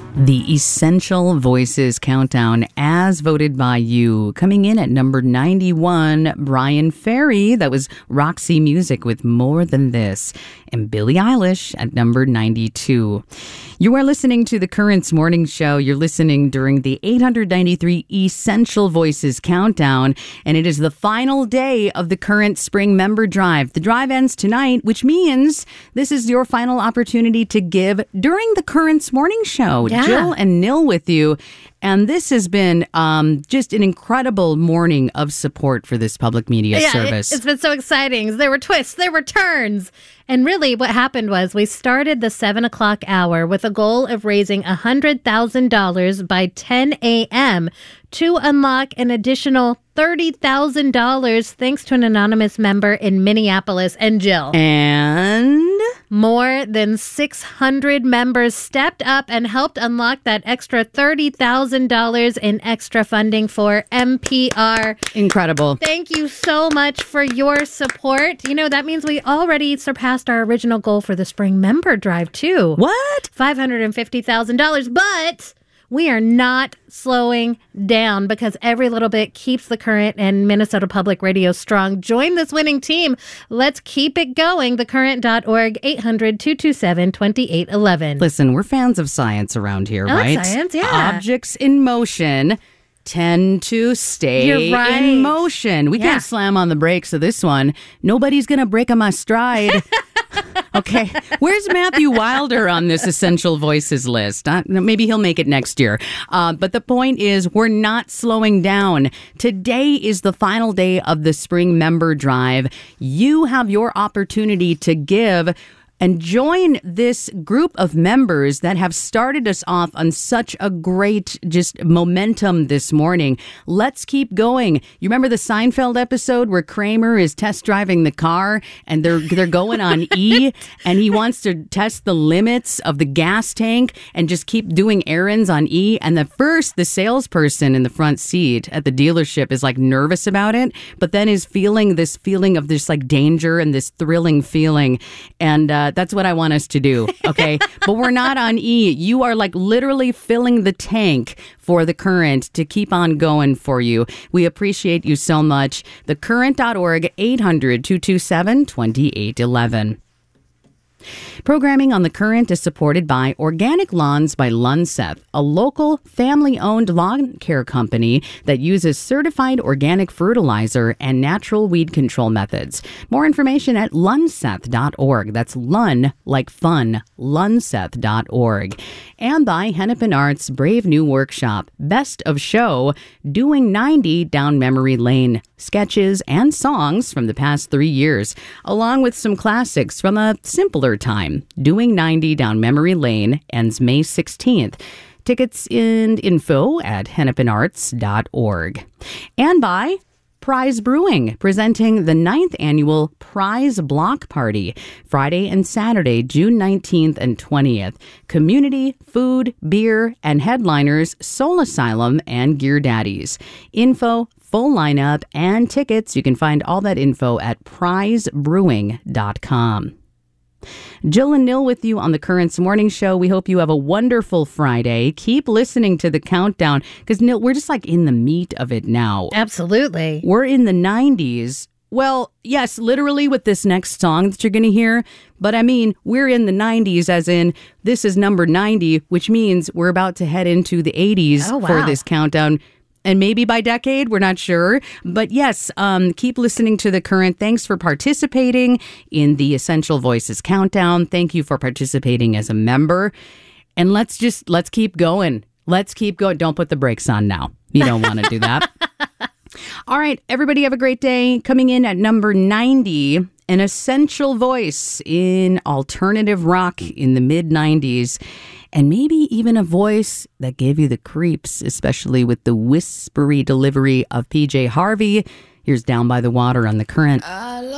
The Essential Voices Countdown, as voted by you. Coming in at number 91, Brian Ferry. That was Roxy Music with More Than This. And Billie Eilish at number 92. You are listening to the Currents Morning Show. You're listening during the 893 Essential Voices Countdown. And it is the final day of the current spring member drive. The drive ends tonight, which means this is your final opportunity to give during the Currents Morning Show. Yeah. Jill and Nil with you. And this has been just an incredible morning of support for this public media service. It's been so exciting. There were twists, there were turns. And really what happened was we started the 7 o'clock hour with a goal of raising $100,000 by 10 a.m. to unlock an additional $30,000 thanks to an anonymous member in Minneapolis. And Jill. And more than 600 members stepped up and helped unlock that extra $30,000 in extra funding for NPR. Incredible. Thank you so much for your support. You know, that means we already surpassed our original goal for the spring member drive, too. What? $550,000. But we are not slowing down because every little bit keeps the Current and Minnesota Public Radio strong. Join this winning team. Let's keep it going. TheCurrent.org, 800-227-2811. Listen, we're fans of science around here, right? Science, yeah. Objects in motion tend to stay You're right. in motion. We can't slam on the brakes of this one. Nobody's going to break on my stride. Okay. Where's Matthew Wilder on this Essential Voices list? Maybe he'll make it next year. But the point is, we're not slowing down. Today is the final day of the spring member drive. You have your opportunity to give and join this group of members that have started us off on such a great just momentum this morning. Let's keep going. You remember the Seinfeld episode where Kramer is test driving the car and they're going on E and he wants to test the limits of the gas tank and just keep doing errands on E. And the salesperson in the front seat at the dealership is like nervous about it, but then is feeling this feeling of this like danger and this thrilling feeling. And that's what I want us to do, okay? But we're not on E. You are like literally filling the tank for the Current to keep on going for you. We appreciate you so much. TheCurrent.org, 800-227-2811. Programming on The Current is supported by Organic Lawns by Lunseth, a local family-owned lawn care company that uses certified organic fertilizer and natural weed control methods. More information at lunseth.org. That's Lun, like fun, lunseth.org. And by Hennepin Arts' brave new workshop, Best of Show, Doing 90 Down Memory Lane. Sketches and songs from the past 3 years, along with some classics from a simpler time. Doing 90 Down Memory Lane ends May 16th. Tickets and info at hennepinarts.org. And by Prize Brewing, presenting the 9th annual Prize Block Party, Friday and Saturday, June 19th and 20th. Community, food, beer, and headliners Soul Asylum and Gear Daddies. Info, full lineup, and tickets. You can find all that info at prizebrewing.com. Jill and Nil with you on the Currents Morning Show. We hope you have a wonderful Friday. Keep listening to the countdown because, Nil, we're just like in the meat of it now. Absolutely. We're in the 90s. Well, yes, literally with this next song that you're going to hear. But I mean, we're in the 90s as in this is number 90, which means we're about to head into the 80s for this countdown. And maybe by decade, we're not sure. But yes, keep listening to The Current. Thanks for participating in the Essential Voices Countdown. Thank you for participating as a member. And let's keep going. Let's keep going. Don't put the brakes on now. You don't want to do that. All right, everybody have a great day. Coming in at number 90, an essential voice in alternative rock in the mid-90s. And maybe even a voice that gave you the creeps, especially with the whispery delivery of PJ Harvey. Here's Down by the Water on The Current.